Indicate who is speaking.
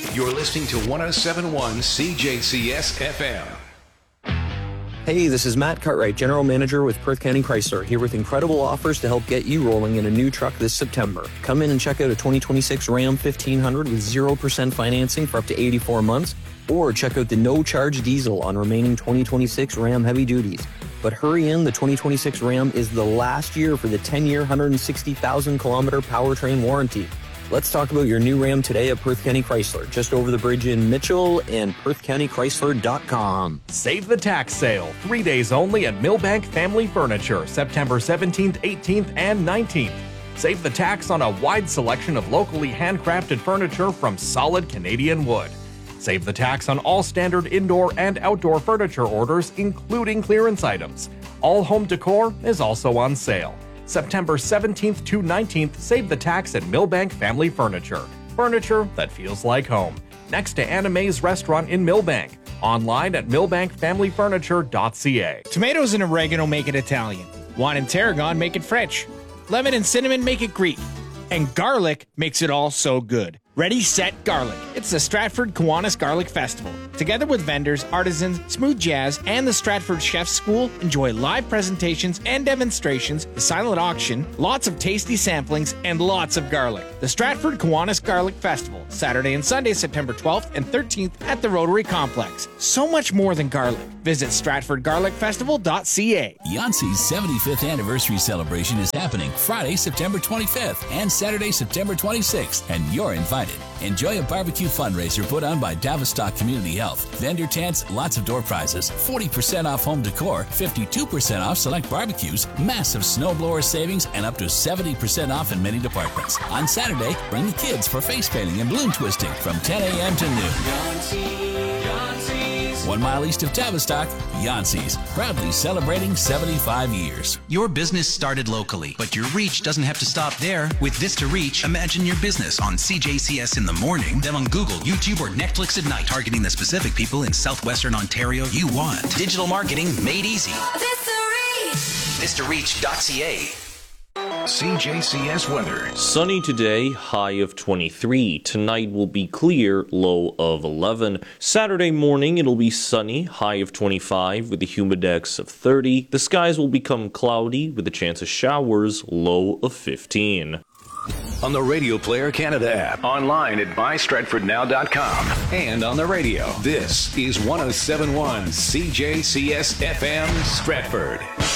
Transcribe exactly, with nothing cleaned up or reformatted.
Speaker 1: You're listening to one oh seven point one C J C S F M.
Speaker 2: Hey, this is Matt Cartwright, General Manager with Perth County Chrysler, here with incredible offers to help get you rolling in a new truck this September. Come in and check out a twenty twenty-six Ram fifteen hundred with zero percent financing for up to eighty-four months, or check out the no-charge diesel on remaining twenty twenty-six Ram heavy duties. But hurry in, the twenty twenty-six Ram is the last year for the ten-year, one hundred sixty thousand kilometer powertrain warranty. Let's talk about your new Ram today at Perth County Chrysler, just over the bridge in Mitchell, and perth county chrysler dot com.
Speaker 3: Save the tax sale, three days only at Millbank Family Furniture, September seventeenth, eighteenth, and nineteenth. Save the tax on a wide selection of locally handcrafted furniture from solid Canadian wood. Save the tax on all standard indoor and outdoor furniture orders, including clearance items. All home decor is also on sale. September seventeenth to nineteenth, save the tax at Millbank Family Furniture. Furniture that feels like home. Next to Anime's restaurant in Millbank. Online at millbank family furniture dot c a.
Speaker 4: Tomatoes and oregano make it Italian. Wine and tarragon make it French. Lemon and cinnamon make it Greek. And garlic makes it all so good. Ready, set, garlic. It's the Stratford Kiwanis Garlic Festival. Together with vendors, artisans, smooth jazz, and the Stratford Chef's School, enjoy live presentations and demonstrations, the silent auction, lots of tasty samplings, and lots of garlic. The Stratford Kiwanis Garlic Festival, Saturday and Sunday, September twelfth and thirteenth at the Rotary Complex. So much more than garlic. Visit stratford garlic festival dot c a.
Speaker 5: Yancey's seventy-fifth anniversary celebration is happening Friday, September twenty-fifth and Saturday, September twenty-sixth, and you're invited. Enjoy a barbecue fundraiser put on by Tavistock Community Health. Vendor tents, lots of door prizes, forty percent off home decor, fifty-two percent off select barbecues, massive snowblower savings, and up to seventy percent off in many departments. On Saturday, bring the kids for face painting and balloon twisting from ten a.m. to noon. One mile east of Tavistock, Yancey's, proudly celebrating seventy-five years.
Speaker 6: Your business started locally, but your reach doesn't have to stop there. With Vista Reach, imagine your business on C J C S in the morning, then on Google, YouTube, or Netflix at night, targeting the specific people in southwestern Ontario you want. Digital marketing made easy. Vista Reach! vista reach dot c a.
Speaker 1: C J C S weather.
Speaker 7: Sunny today, high of twenty-three. Tonight will be clear, low of eleven. Saturday morning, it'll be sunny, high of twenty-five with a humidex of thirty. The skies will become cloudy with a chance of showers, low of fifteen.
Speaker 1: On the Radio Player Canada app, online at buy stratford now dot com, and on the radio. This is one oh seven point one C J C S F M Stratford.